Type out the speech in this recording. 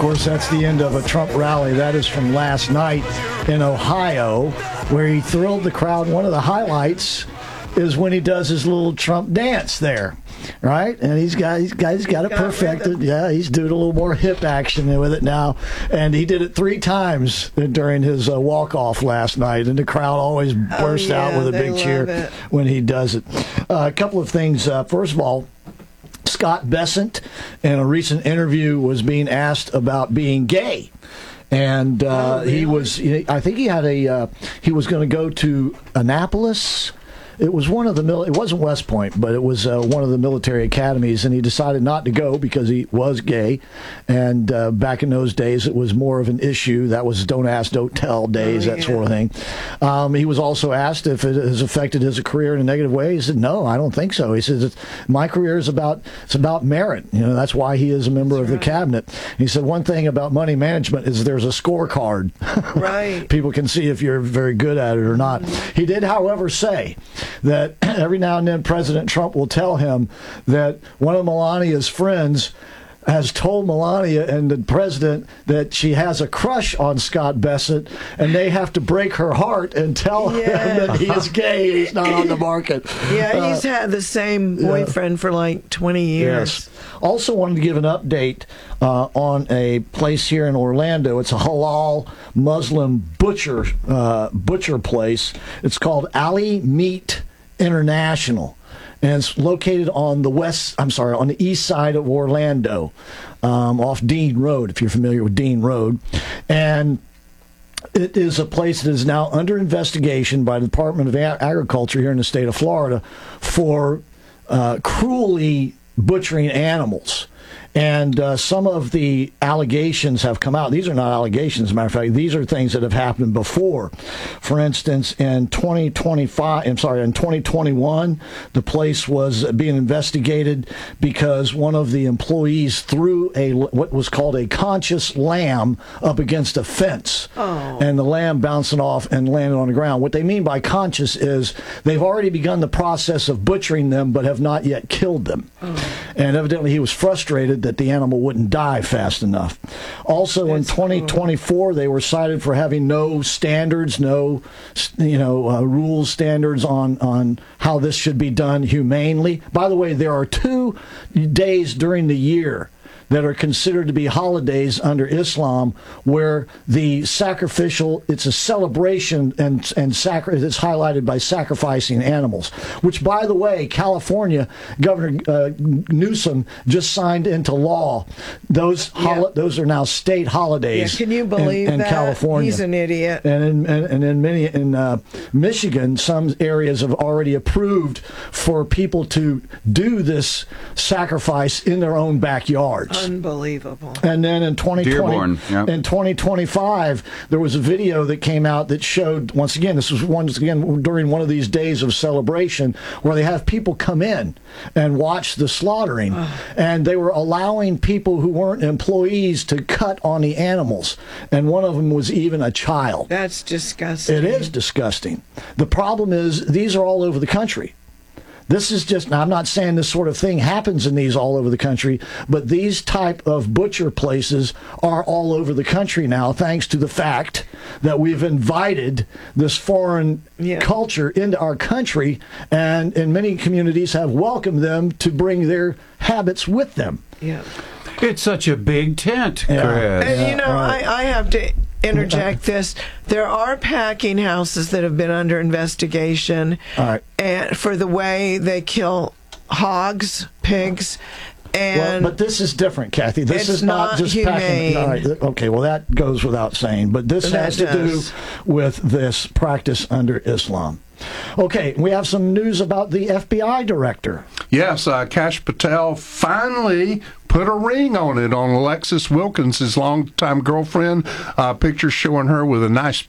course, that's the end of a Trump rally. That is from last night in Ohio, where he thrilled the crowd. One of the highlights is when he does his little Trump dance there, right? And he's got it perfected. Yeah, he's doing a little more hip action with it now, and he did it 3 times during his walk-off last night, and the crowd always bursts out with a big cheer when he does it. A couple of things. First of all, Scott Bessent, in a recent interview, was being asked about being gay. And he was, I think he was going to go to Annapolis. It was one of the it wasn't West Point, but it was one of the military academies, and he decided not to go because he was gay. And back in those days, it was more of an issue. That was don't ask, don't tell days, that sort of thing. He was also asked if it has affected his career in a negative way. He said, "No, I don't think so." He says, "My career is about merit. That's why he is a member of the cabinet." He said, "One thing about money management is there's a scorecard. Right. People can see if you're very good at it or not." Mm-hmm. He did, however, say that every now and then President Trump will tell him that one of Melania's friends has told Melania and the president that she has a crush on Scott Bessent, and they have to break her heart and tell him that he is gay, he's not on the market. Yeah, he's had the same boyfriend for like 20 years. Yes. Also wanted to give an update on a place here in Orlando. It's a halal Muslim butcher place. It's called Ali Meat International, and it's located on the east side of Orlando, off Dean Road, if you're familiar with Dean Road. And it is a place that is now under investigation by the Department of Agriculture here in the state of Florida for cruelly butchering animals. And some of the allegations have come out. These are not allegations, as a matter of fact. These are things that have happened before. For instance, in 2021, the place was being investigated because one of the employees threw what was called a conscious lamb up against a fence. Oh. And the lamb bouncing off and landed on the ground. What they mean by conscious is they've already begun the process of butchering them but have not yet killed them. Oh. And evidently he was frustrated that the animal wouldn't die fast enough. Also, in 2024, they were cited for having no standards, rules, standards on how this should be done humanely. By the way, there are 2 days during the year that are considered to be holidays under Islam, where the sacrificial, it's a celebration and it's highlighted by sacrificing animals, which, by the way, California Governor Newsom just signed into law. Those are now state holidays. Yeah, can you believe in that? California. He's an idiot. And in Michigan, some areas have already approved for people to do this sacrifice in their own backyards. Unbelievable. And then in 2020, yep. In 2025, there was a video that came out that showed, once again during one of these days of celebration, where they have people come in and watch the slaughtering, and they were allowing people who weren't employees to cut on the animals, and one of them was even a child. That's disgusting. It is disgusting. The problem is these are all over the country. This is just, I'm not saying this sort of thing happens in these all over the country, but these type of butcher places are all over the country now, thanks to the fact that we've invited this foreign culture into our country, and in many communities have welcomed them to bring their habits with them. Yeah. It's such a big tent, Chris. And I have to interject this. There are packing houses that have been under investigation and for the way they kill hogs, pigs, but this is different, Kathy. This is not just humane. packing. All right, okay, well, that goes without saying, but this has to do with this practice under Islam. Okay, we have some news about the FBI director. Yes, Kash Patel finally put a ring on it on Alexis Wilkins, his longtime girlfriend. Pictures showing her with a nice